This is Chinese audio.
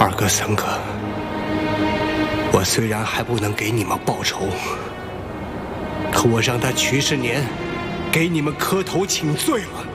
二哥、三哥，我虽然还不能给你们报仇，可我让他瞿世年给你们磕头请罪了。